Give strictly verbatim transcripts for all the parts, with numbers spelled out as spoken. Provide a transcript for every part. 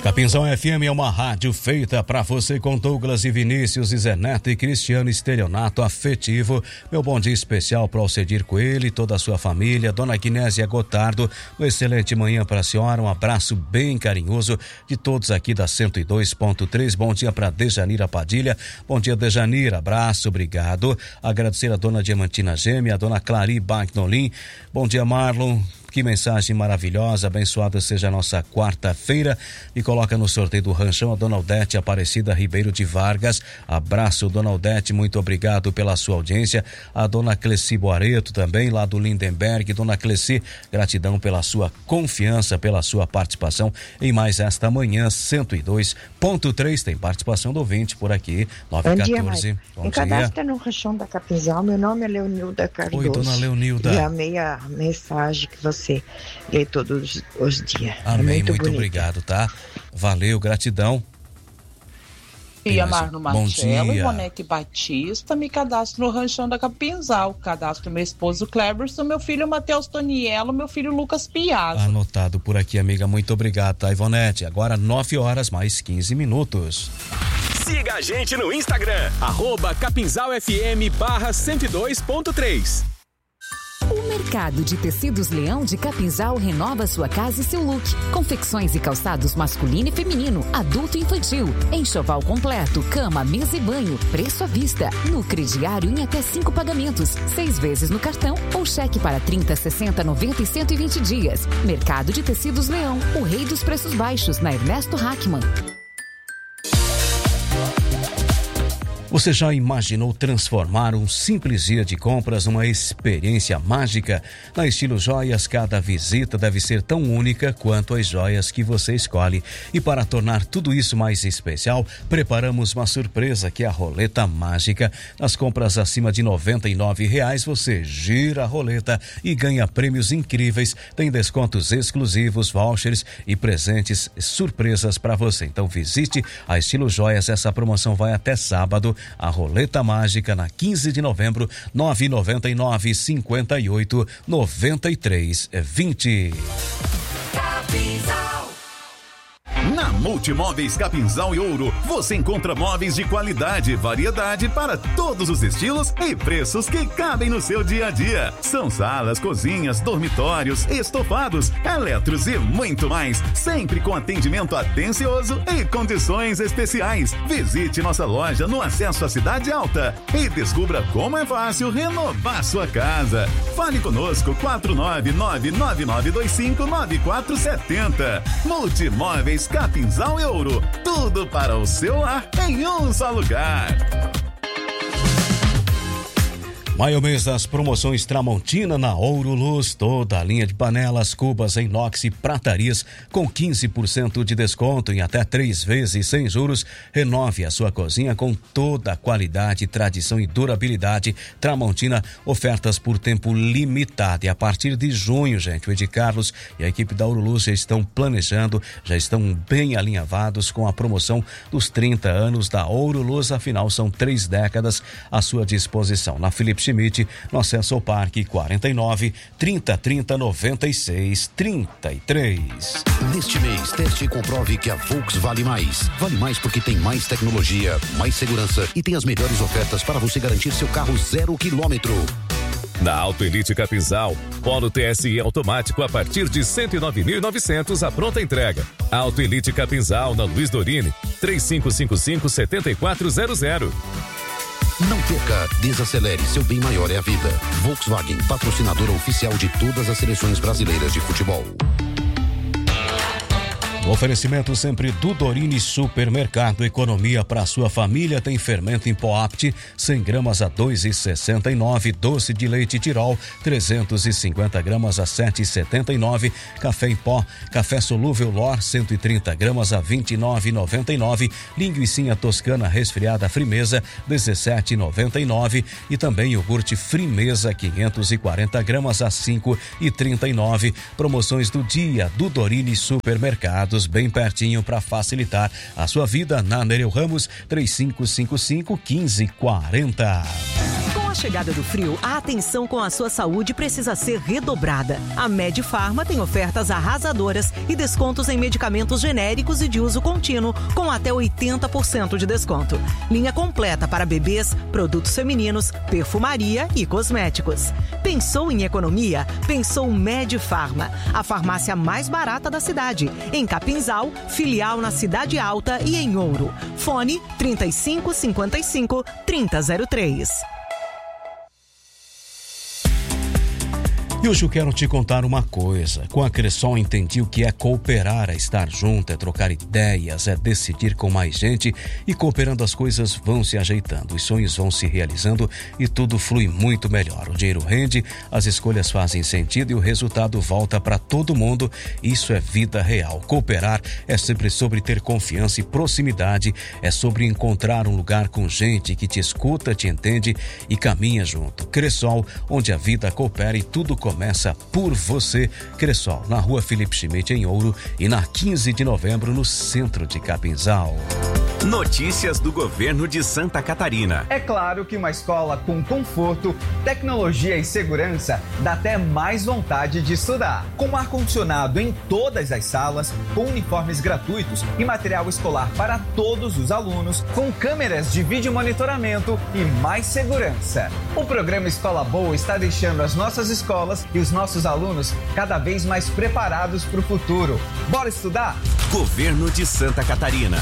Capinzal F M é uma rádio feita para você com Douglas e Vinícius, e Zé Neto e Cristiano Estelionato Afetivo. Meu bom dia especial para o Alcedir Coelho e toda a sua família. Dona Guinésia Gotardo, uma excelente manhã para a senhora. Um abraço bem carinhoso de todos aqui da cento e dois ponto três. Bom dia para Dejanira Padilha. Bom dia, Dejanira. Abraço, obrigado. Agradecer a dona Diamantina Gêmea, a dona Clary Bagnolim. Bom dia, Marlon. Que mensagem maravilhosa, abençoada seja a nossa quarta-feira. E coloca no sorteio do ranchão a dona Odete Aparecida Ribeiro de Vargas. Abraço, dona Odete, muito obrigado pela sua audiência. A dona Cleci Boareto também, lá do Lindenberg. Dona Cleci, gratidão pela sua confiança, pela sua participação em mais esta manhã, cento e dois ponto três. Tem participação do ouvinte por aqui, nove quatorze. Bom dia, Bom Bom cadastra no ranchão da Capinzal. Meu nome é Leonilda Cardoso. Oi, dona Leonilda. E amei a mensagem que você Você lê todos os dias. Amém, é muito, muito obrigado, tá? Valeu, gratidão. Dia Marno Marcelo e Moneque Batista, me cadastro no ranchão da Capinzal, cadastro meu esposo Cleberson, meu filho Matheus Toniello, meu filho Lucas Piazza. Anotado por aqui, amiga, muito obrigado, tá, Ivonete? Agora nove horas mais quinze minutos. Siga a gente no Instagram, arroba Capinzal F M barra cento e dois ponto três. O Mercado de Tecidos Leão de Capinzal renova sua casa e seu look. Confecções e calçados masculino e feminino, adulto e infantil. Enxoval completo, cama, mesa e banho. Preço à vista. No crediário em até cinco pagamentos. Seis vezes no cartão ou cheque para trinta, sessenta, noventa e cento e vinte dias. Mercado de Tecidos Leão, o rei dos preços baixos, na Ernesto Hackman. Você já imaginou transformar um simples dia de compras numa experiência mágica? Na Estilo Joias, cada visita deve ser tão única quanto as joias que você escolhe. E para tornar tudo isso mais especial, preparamos uma surpresa que é a roleta mágica. Nas compras acima de noventa e nove reais, você gira a roleta e ganha prêmios incríveis. Tem descontos exclusivos, vouchers e presentes surpresas para você. Então visite a Estilo Joias, essa promoção vai até sábado. A roleta mágica na quinze de novembro, nove nove nove, cinquenta e oito, noventa e três, vinte. Na Multimóveis Capinzal e Ouro, você encontra móveis de qualidade e variedade para todos os estilos e preços que cabem no seu dia a dia. São salas, cozinhas, dormitórios, estofados, eletros e muito mais, sempre com atendimento atencioso e condições especiais. Visite nossa loja no acesso à Cidade Alta e descubra como é fácil renovar sua casa. Fale conosco, quatro nove nove, nove nove dois cinco, nove quatro sete zero. Multimóveis Capinzal e Ouro, tudo para o seu lar em um só lugar. Maio mês das promoções Tramontina na Ouro Luz, toda a linha de panelas, cubas, inox e pratarias com quinze por cento de desconto em até três vezes sem juros. Renove a sua cozinha com toda a qualidade, tradição e durabilidade. Tramontina, ofertas por tempo limitado. E a partir de junho, gente, o Edi Carlos e a equipe da Ouro Luz já estão planejando, já estão bem alinhavados com a promoção dos trinta anos da Ouro Luz. Afinal, são três décadas à sua disposição. Na Felipe Schmidt, no acesso ao Parque, quarenta e nove, trinta, trinta, noventa e seis, trinta e três. Neste mês, teste e comprove que a Volks vale mais. Vale mais porque tem mais tecnologia, mais segurança e tem as melhores ofertas para você garantir seu carro zero quilômetro. Na Auto Elite Capinzal, Polo T S I automático a partir de cento e nove mil e novecentos a pronta entrega. Auto Elite Capinzal, na Luiz Dorini, três cinco cinco cinco, sete quatro zero zero. Não perca, desacelere, seu bem maior é a vida. Volkswagen, patrocinadora oficial de todas as seleções brasileiras de futebol. O oferecimento sempre do Dorini Supermercado. Economia para sua família. Tem fermento em pó Apt, cem gramas a dois reais e sessenta e nove. Doce de leite Tirol, trezentos e cinquenta gramas a sete reais e setenta e nove. Café em pó, café solúvel Lor, cento e trinta gramas a vinte e nove reais e noventa e nove. Linguicinha toscana resfriada Frimeza, dezessete reais e noventa e nove. E também iogurte Frimeza, quinhentos e quarenta gramas a cinco reais e trinta e nove. Promoções do dia do Dorini Supermercado, bem pertinho para facilitar a sua vida. Na Nereu Ramos, três cinco cinco cinco, um cinco quatro zero. Com a chegada do frio, a atenção com a sua saúde precisa ser redobrada. A Medifarma tem ofertas arrasadoras e descontos em medicamentos genéricos e de uso contínuo, com até oitenta por cento de desconto. Linha completa para bebês, produtos femininos, perfumaria e cosméticos. Pensou em economia? Pensou Medifarma, a farmácia mais barata da cidade. Em Capinzal, filial na Cidade Alta e em Ouro. Fone trinta e cinco, cinquenta e cinco, trinta zero três. E hoje eu quero te contar uma coisa. Com a Cressol entendi o que é cooperar, é estar junto, é trocar ideias, é decidir com mais gente, e cooperando as coisas vão se ajeitando, os sonhos vão se realizando e tudo flui muito melhor. O dinheiro rende, as escolhas fazem sentido e o resultado volta para todo mundo. Isso é vida real. Cooperar é sempre sobre ter confiança e proximidade, é sobre encontrar um lugar com gente que te escuta, te entende e caminha junto. Cressol, onde a vida coopera e tudo coopera. Começa por você. Cressol, na rua Felipe Schmidt, em Ouro, e na quinze de novembro, no centro de Capinzal. Notícias do governo de Santa Catarina. É claro que uma escola com conforto, tecnologia e segurança dá até mais vontade de estudar. Com ar-condicionado em todas as salas, com uniformes gratuitos e material escolar para todos os alunos, com câmeras de vídeo monitoramento e mais segurança. O programa Escola Boa está deixando as nossas escolas e os nossos alunos cada vez mais preparados para o futuro. Bora estudar? Governo de Santa Catarina.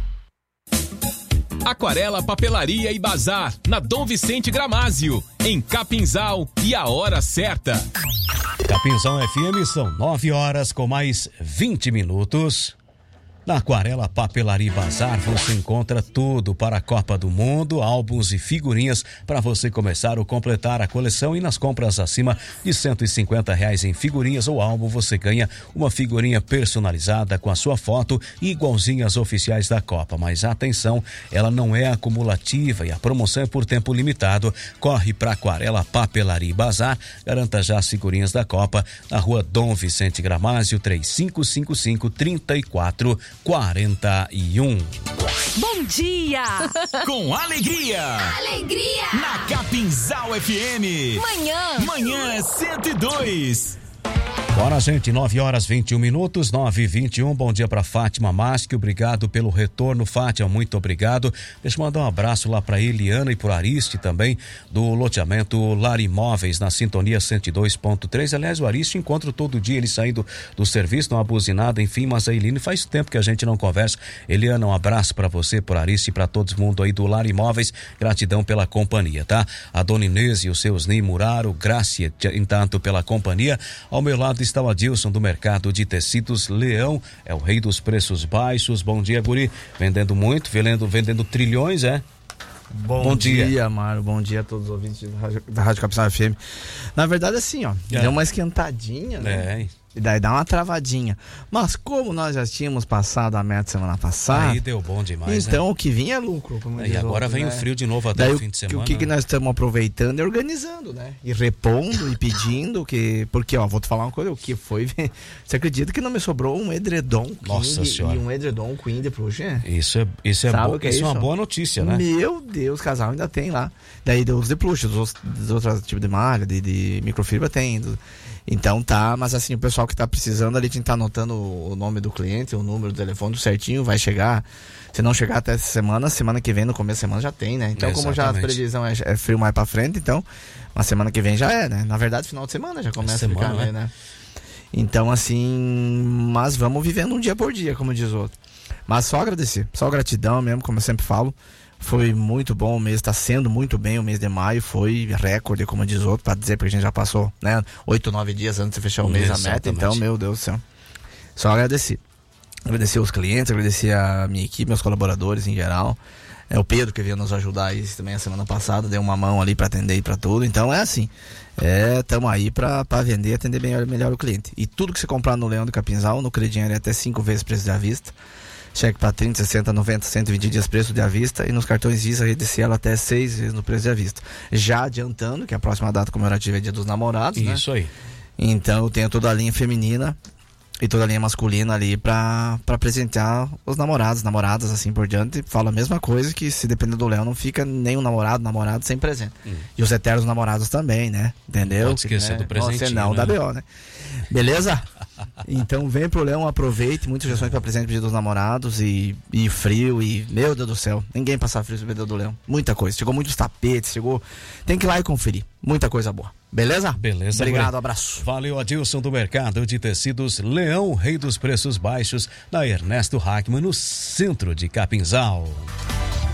Aquarela, Papelaria e Bazar, na Dom Vicente Gramásio, em Capinzal, e a hora certa. Capinzal F M, são nove horas com mais vinte minutos. Na Aquarela, Papelaria e Bazar você encontra tudo para a Copa do Mundo, álbuns e figurinhas para você começar ou completar a coleção, e nas compras acima de cento e cinquenta reais em figurinhas ou álbum você ganha uma figurinha personalizada com a sua foto e igualzinha às oficiais da Copa. Mas atenção, ela não é acumulativa e a promoção é por tempo limitado. Corre para Aquarela, Papelaria e Bazar, garanta já as figurinhas da Copa na rua Dom Vicente Gramásio, três cinco cinco cinco, três quatro quarenta e um. Bom dia! Com alegria! Alegria! Na Capinzal F M. Manhã! Manhã cento e dois. Bora, gente, nove horas vinte e um minutos, nove e vinte e um. Bom dia para Fátima Masque, obrigado pelo retorno, Fátima, muito obrigado. Deixa eu mandar um abraço lá para Eliana e pro Ariste também, do loteamento Lar Imóveis, na sintonia cento e dois ponto três. Aliás, o Ariste encontro todo dia ele saindo do serviço, não abuzinada, enfim, mas a Eliane faz tempo que a gente não conversa. Eliana, um abraço para você, pro Ariste e para todo mundo aí do Lar Imóveis, gratidão pela companhia, tá? A Dona Inês e os seus Ney Muraro, Grácia, entanto, pela companhia. Ao meu lado está o Adilson do Mercado de Tecidos Leão, é o rei dos preços baixos. Bom dia, guri, vendendo muito, vendendo, vendendo trilhões, é? Bom, Bom dia, dia Mário, bom dia a todos os ouvintes da Rádio, da Rádio Capinzal F M. Na verdade, assim, ó, é. deu uma esquentadinha, né? É. E daí dá uma travadinha. Mas como nós já tínhamos passado a meta semana passada, aí deu bom demais, então né? O que vinha é lucro, como E agora outros, vem né? o frio de novo até daí, o fim de semana. O que, que nós estamos aproveitando e organizando, né? E repondo e pedindo, que, porque, ó, vou te falar uma coisa, o que foi, você acredita que não me sobrou um edredom Nossa King senhora. E um edredom Queen de Proje? Isso é, isso é, bo... que é isso isso? é uma boa notícia, né? Meu Deus, casal ainda tem lá. Daí dos de plush, dos, dos outros tipos de malha, de, de microfibra tem, do... Então tá, mas assim, o pessoal que tá precisando ali, a gente tá anotando o nome do cliente, o número do telefone certinho, vai chegar. Se não chegar até essa semana, semana que vem, no começo da semana já tem, né? Então, Exatamente. Como já a previsão é, é frio mais pra frente, então, a semana que vem já é, né? Na verdade, final de semana já começa semana, a ficar, né? né? Então, assim, mas vamos vivendo um dia por dia, como diz o outro. Mas só agradecer, só gratidão mesmo, como eu sempre falo. Foi muito bom o mês, está sendo muito bem o mês de maio, foi recorde, como diz o outro, para dizer, porque a gente já passou, né, oito, nove dias antes de fechar o mês a meta, então, meu Deus do céu. Só agradecer. Agradecer os clientes, agradecer a minha equipe, meus colaboradores em geral. É o Pedro que veio nos ajudar aí também a semana passada, deu uma mão ali para atender e para tudo. Então é assim, é, estamos aí para vender e atender melhor, melhor o cliente. E tudo que você comprar no Leão do Capinzal, no Credinheiro é até cinco vezes preço de à vista. Cheque para trinta, sessenta, noventa, cento e vinte dias preço de à vista, e nos cartões Visa Rede Cielo até seis vezes no preço de à vista. Já adiantando que a próxima data comemorativa é Dia dos Namorados, né? Isso aí. Então eu tenho toda a linha feminina e toda a linha masculina ali pra, pra presentear os namorados, namoradas, assim por diante. Falo a mesma coisa, que se depender do Léo, não fica nenhum namorado, namorado sem presente. Hum. E os eternos namorados também, né? Entendeu? Pode esquecer né? do presentinho, Você não, né? da B O, né? Beleza? Então vem pro Leão, aproveite. Muitas sugestões para presente dia dos namorados. E, e frio, e meu Deus do céu, ninguém passa frio sobre o dedo do Leão. Muita coisa, chegou muitos tapetes, chegou. Tem que ir lá e conferir, muita coisa boa. Beleza? Beleza. Obrigado, foi. Abraço. Valeu, Adilson do Mercado de Tecidos Leão, rei dos preços baixos, na Ernesto Hackman, no centro de Capinzal.